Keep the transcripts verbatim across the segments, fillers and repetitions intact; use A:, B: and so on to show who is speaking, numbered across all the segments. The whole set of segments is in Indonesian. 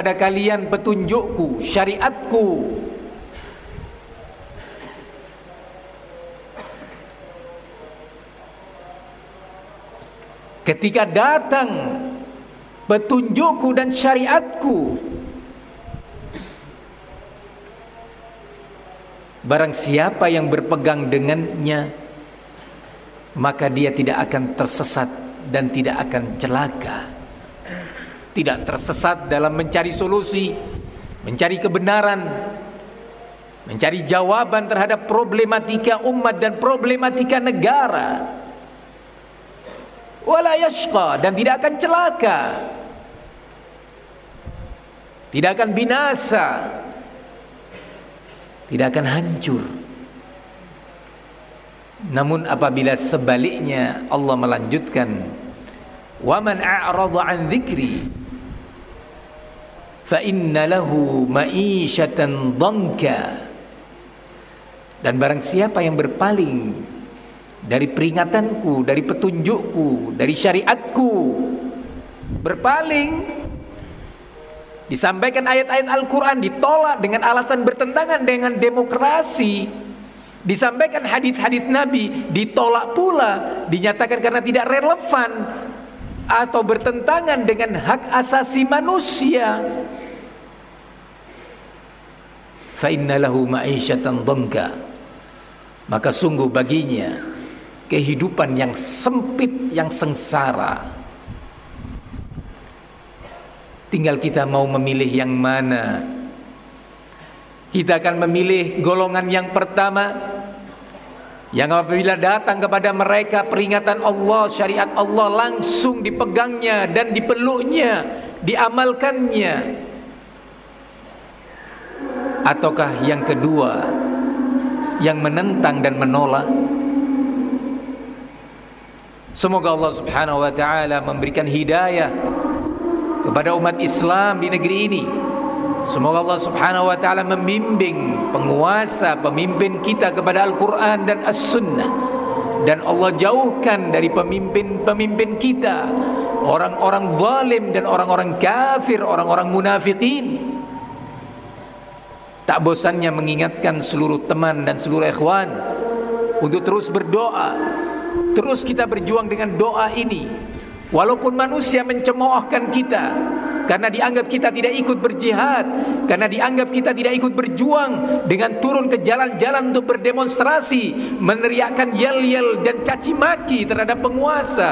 A: kepada kalian petunjukku, syariatku. Ketika datang petunjukku dan syariatku, barang siapa yang berpegang dengannya, maka dia tidak akan tersesat dan tidak akan celaka. Tidak tersesat dalam mencari solusi, mencari kebenaran, mencari jawaban terhadap problematika umat dan problematika negara. Wala yashqa, dan tidak akan celaka, tidak akan binasa, tidak akan hancur. Namun apabila sebaliknya, Allah melanjutkan, wa man a'rada an dzikri fa inna lahu ma'isyatan dhanka, dan barang siapa yang berpaling dari peringatanku, dari petunjukku, dari syariatku, berpaling, disampaikan ayat-ayat Al-Quran, ditolak dengan alasan bertentangan dengan demokrasi, disampaikan hadis-hadis Nabi, ditolak pula, dinyatakan karena tidak relevan atau bertentangan dengan hak asasi manusia. Fa inna lahu ma'isyatan dhanka, maka sungguh baginya kehidupan yang sempit, yang sengsara. Tinggal kita mau memilih yang mana. Kita akan memilih golongan yang pertama, yang apabila datang kepada mereka peringatan Allah, syariat Allah, langsung dipegangnya dan dipeluknya, diamalkannya. Ataukah yang kedua, yang menentang dan menolak? Semoga Allah subhanahu wa ta'ala memberikan hidayah kepada umat Islam di negeri ini. Semoga Allah subhanahu wa ta'ala membimbing penguasa, pemimpin kita kepada Al-Quran dan As-Sunnah. Dan Allah jauhkan dari pemimpin-pemimpin kita orang-orang zalim dan orang-orang kafir, orang-orang munafikin. Tak bosannya mengingatkan seluruh teman dan seluruh ikhwan untuk terus berdoa. Terus kita berjuang dengan doa ini. Walaupun manusia mencemoohkan kita karena dianggap kita tidak ikut berjihad, karena dianggap kita tidak ikut berjuang dengan turun ke jalan-jalan untuk berdemonstrasi, meneriakkan yel-yel dan caci maki terhadap penguasa.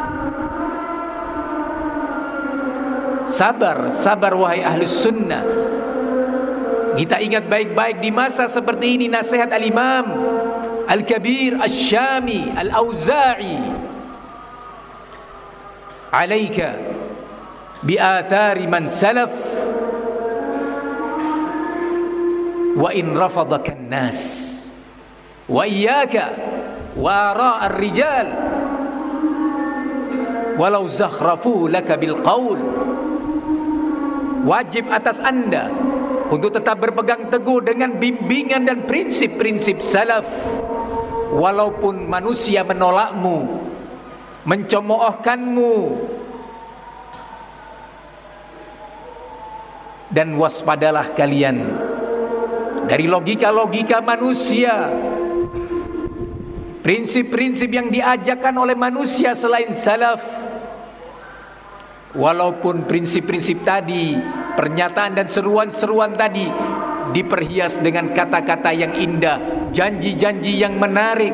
A: Sabar, sabar wahai ahlus sunnah. Kita ingat baik-baik di masa seperti ini nasihat Al-Imam Al-Kabir Asy-Syami Al-Auza'i, alaika bi'athari man salaf wa in rafadaka an-nas wa iyyaka wa ara' ar-rijal walau zakhrafu laka bil qaul. Wajib atas anda untuk tetap berpegang teguh dengan bimbingan dan prinsip-prinsip salaf, walaupun manusia menolakmu, mencemoohkanmu. Dan waspadalah kalian dari logika-logika manusia, prinsip-prinsip yang diajarkan oleh manusia selain salaf. Walaupun prinsip-prinsip tadi, pernyataan dan seruan-seruan tadi diperhias dengan kata-kata yang indah, janji-janji yang menarik,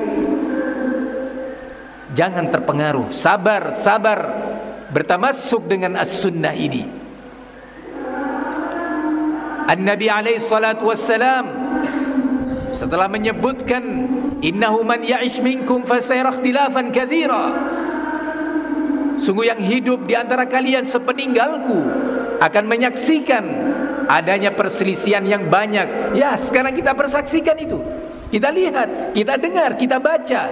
A: jangan terpengaruh. Sabar, sabar, bertamassuk dengan as-sunnah ini. An-Nabi alaihi salatu wassalam setelah menyebutkan innahu man ya'ish minkum fasayara ikhtilafan katsira, sungguh yang hidup di antara kalian sepeninggalku akan menyaksikan adanya perselisihan yang banyak. Ya, sekarang kita persaksikan itu. Kita lihat, kita dengar, kita baca.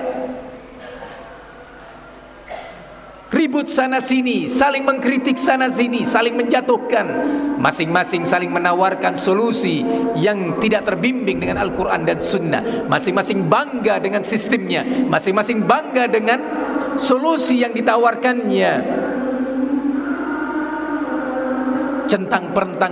A: Ribut sana sini, saling mengkritik sana sini, saling menjatuhkan. Masing-masing saling menawarkan solusi yang tidak terbimbing dengan Al-Quran dan Sunnah. Masing-masing bangga dengan sistemnya, masing-masing bangga dengan solusi yang ditawarkannya. Centang perentang